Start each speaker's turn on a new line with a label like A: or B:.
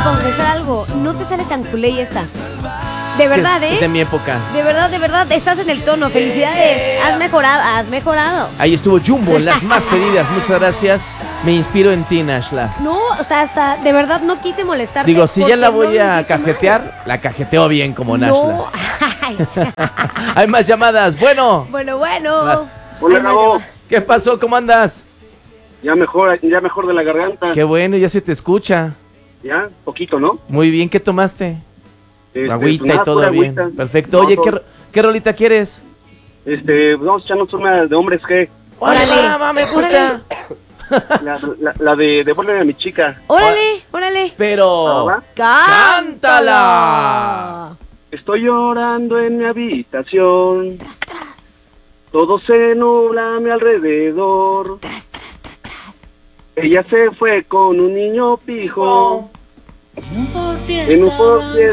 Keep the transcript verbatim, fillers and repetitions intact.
A: confesar algo. No te sale tan culé esta. De verdad,
B: es,
A: ¿eh?
B: Es de mi época.
A: De verdad, de verdad, estás en el tono. Felicidades. Has mejorado, has mejorado.
B: Ahí estuvo Jumbo en las más pedidas. Muchas gracias. Me inspiro en ti, Nashla.
A: No, o sea, hasta de verdad no quise molestarte.
B: Digo, si ya la voy
A: no
B: a cajetear, mal. La cajeteo bien como Nashla.
A: No. Ay, sí.
B: Hay más llamadas. Bueno.
A: Bueno, bueno.
B: Más.
C: Hola, Gabo.
B: ¿Qué pasó? ¿Cómo andas?
C: Ya mejor, ya mejor de la garganta.
B: Qué bueno, ya se te escucha.
C: Ya, poquito, ¿no?
B: Muy bien, ¿qué tomaste?
C: Este,
B: agüita
C: pues nada,
B: y todo bien.
C: Agüita.
B: Perfecto.
C: No,
B: Oye,
C: todo.
B: ¿qué, ¿qué rolita quieres?
C: Este, vamos a echarnos una de hombres G.
B: ¡Órale! ¡Mamá, me gusta!
C: La, la, la de devuélveme a mi chica.
A: Órale, órale.
B: Pero...
C: ¿Va?
B: ¡Cántala!
C: Estoy llorando en mi habitación.
A: Tras, tras.
C: Todo se nubla a mi alrededor.
A: Tras, tras, tras, tras.
C: Ella se fue con un niño pijo.
B: Oh.
C: En un Ford Fiesta.